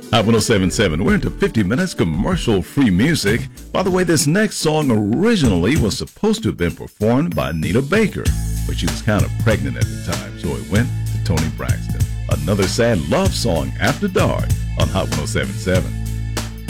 Hot 1077, we're into 50 minutes commercial-free music. By the way, this next song originally was supposed to have been performed by Anita Baker, but she was kind of pregnant at the time, so it went to Toni Braxton. Another sad love song after dark on Hot 1077.